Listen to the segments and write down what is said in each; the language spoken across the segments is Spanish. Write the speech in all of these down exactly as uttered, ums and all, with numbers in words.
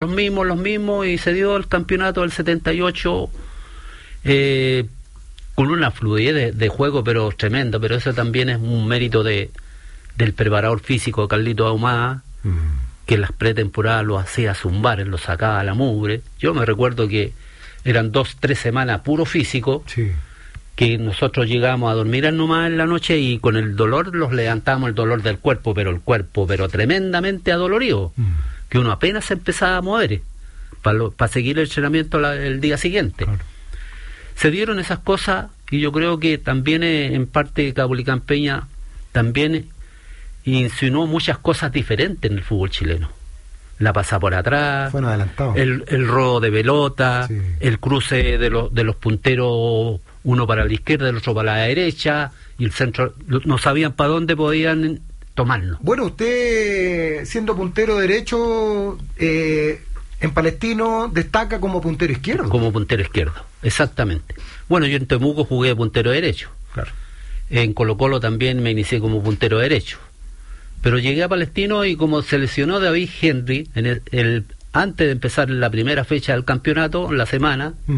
los mismos, los mismos, y se dio el campeonato del setenta y ocho eh, con una fluidez de, de juego, pero tremenda, pero eso también es un mérito de del preparador físico Carlito Ahumada, mm. que en las pretemporadas lo hacía zumbar, lo sacaba a la mugre. Yo me recuerdo que eran dos, tres semanas puro físico, sí. que nosotros llegábamos a dormir nomás en la noche y con el dolor los levantábamos, el dolor del cuerpo, pero el cuerpo, pero tremendamente adolorido, mm. que uno apenas se empezaba a mover para pa seguir el entrenamiento la, el día siguiente. Claro. Se dieron esas cosas y yo creo que también eh, en parte Caupolicán Peña también insinuó muchas cosas diferentes en el fútbol chileno. La pasada por atrás, bueno, adelantado. el, el robo de pelota, sí. el cruce de los, de los punteros, uno para la izquierda, el otro para la derecha, y el centro, no sabían para dónde podían tomarlo. Bueno, usted, siendo puntero derecho, eh, en Palestino destaca como puntero izquierdo. Como puntero izquierdo, exactamente. Bueno, yo en Temuco jugué de puntero derecho. Claro. En Colo Colo también me inicié como puntero derecho. Pero llegué a Palestino y como se lesionó David Henry en el, el, antes de empezar la primera fecha del campeonato, la semana, mm.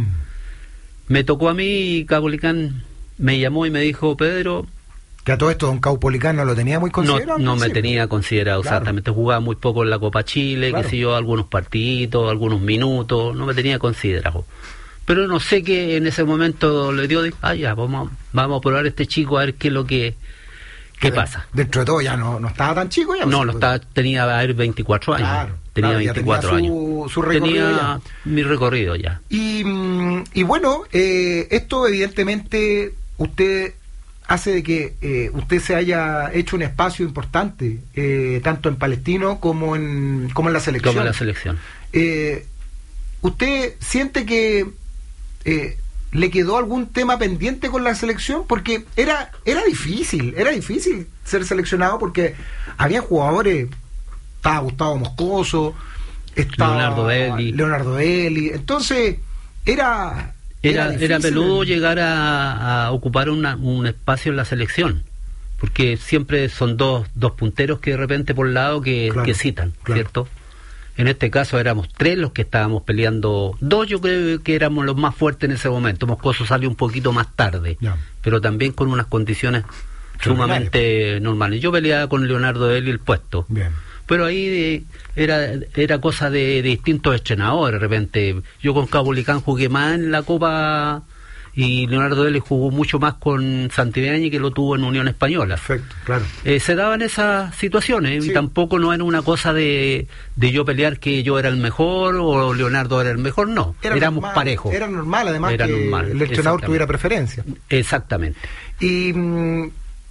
me tocó a mí y Caupolicán me llamó y me dijo, Pedro... Que a todo esto don Caupolicán no lo tenía muy considerado. No, no me tenía considerado, claro. exactamente. Jugaba muy poco en la Copa Chile, claro. qué sé yo, algunos partiditos, algunos minutos, no me tenía considerado. Pero no sé qué en ese momento le dio, ah ya, vamos, vamos a probar a este chico a ver qué es lo que... ¿Qué de, pasa? Dentro de todo ya no, no estaba tan chico ya. No, no estaba, tenía a ver veinticuatro años. Claro, tenía claro, veinticuatro tenía su, años. Su recorrido tenía ya. mi recorrido ya. Y, y bueno, eh, esto evidentemente usted hace de que eh, usted se haya hecho un espacio importante, eh, tanto en Palestino como en, como en la selección. Como en la selección. Eh, ¿Usted siente que... Eh, ¿le quedó algún tema pendiente con la selección? Porque era era difícil, era difícil ser seleccionado porque había jugadores, estaba Gustavo Moscoso, estaba Leonardo Eli. Leonardo Eli, entonces era... Era, era, era peludo llegar a, a ocupar una, un espacio en la selección, porque siempre son dos, dos punteros que de repente por lado que, claro, que citan, claro. ¿cierto? En este caso éramos tres los que estábamos peleando, dos yo creo que éramos los más fuertes en ese momento. Moscoso salió un poquito más tarde, ya. pero también con unas condiciones sumamente normales. Yo peleaba con Leonardo Eli el puesto, bien. pero ahí de, era era cosa de, de distintos entrenadores. De repente yo con Caupolicán jugué más en la Copa y Leonardo Eli jugó mucho más con Santibáñez, que lo tuvo en Unión Española. Perfecto, claro. Eh, se daban esas situaciones, sí. y tampoco no era una cosa de, de yo pelear que yo era el mejor o Leonardo era el mejor, no, era éramos normal, parejos. Era normal, además, era que normal, el entrenador tuviera preferencia. Exactamente. Y mm,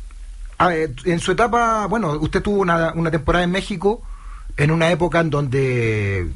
a ver, en su etapa, bueno, usted tuvo una, una temporada en México, en una época en donde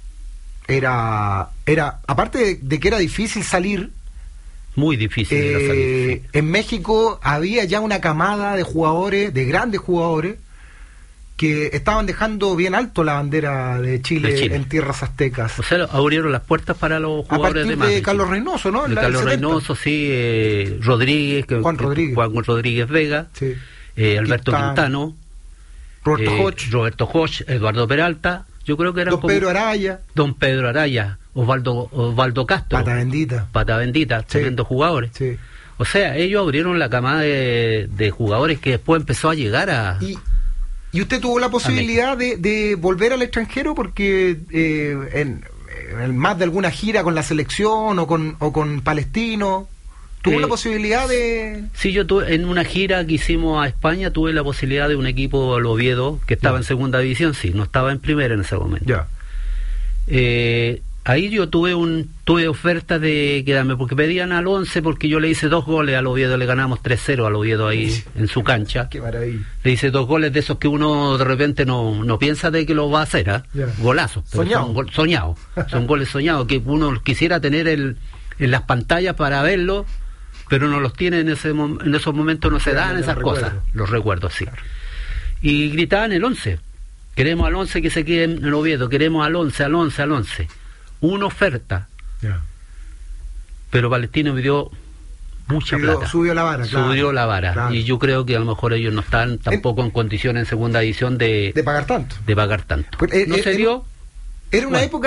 era, era aparte de, de que era difícil salir, muy difícil eh, era salir, sí. En México había ya una camada de jugadores, de grandes jugadores, que estaban dejando bien alto la bandera de Chile, de Chile. en tierras aztecas. O sea, abrieron las puertas para los jugadores de, de Carlos Reynoso, ¿no? De la Carlos Reynoso, sí, eh, Rodríguez, que, Juan Rodríguez, Juan Rodríguez Vega, sí. eh, Alberto Quintano, Quintano Roberto eh, Hodge, Roberto Hodge, Eduardo Peralta, yo creo que eran Don como, Pedro Araya, Don Pedro Araya, Osvaldo, Osvaldo Castro, Pata Bendita, Pata Bendita, sí. tremendos jugadores. Sí. O sea, ellos abrieron la camada de, de jugadores que después empezó a llegar a... Y, y usted tuvo la posibilidad de, de volver al extranjero porque eh, en, en más de alguna gira con la selección o con, o con Palestino... ¿Tuvo eh, la posibilidad de...? Sí, yo tuve, en una gira que hicimos a España, tuve la posibilidad de un equipo, el Oviedo, que estaba ya. en segunda división, sí, no estaba en primera en ese momento. Ya. Eh, ahí yo tuve un tuve oferta de quedarme, porque pedían al once, porque yo le hice dos goles al Oviedo, le ganamos tres cero al Oviedo ahí sí. en su cancha. Qué maravilla. Le hice dos goles de esos que uno de repente no, no piensa de que lo va a hacer, ¿eh? Ya. golazos. Soñado. Son go soñados. Son goles soñados, que uno quisiera tener el, en las pantallas para verlo, pero no los tiene en ese en esos momentos, no se dan esas recuerdo. cosas, los recuerdos, sí. Claro. Y gritaban el once, queremos al once que se quede en el Oviedo, queremos al once, al once, al once. Una oferta, yeah. pero Palestino me dio mucha subió, plata. Subió la vara, Subió claro. la vara, claro. y yo creo que a lo mejor ellos no están tampoco en, en condiciones en segunda división de, de pagar tanto. De pagar tanto. Pues, eh, no eh, se dio. Era una bueno. época